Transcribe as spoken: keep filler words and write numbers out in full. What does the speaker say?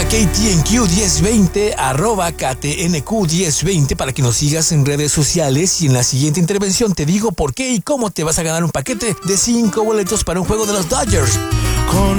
K T N Q diez veinte, arroba K T N Q diez veinte para que nos sigas en redes sociales y en la siguiente intervención te digo por qué y cómo te vas a ganar un paquete de cinco boletos para un juego de los Dodgers. Con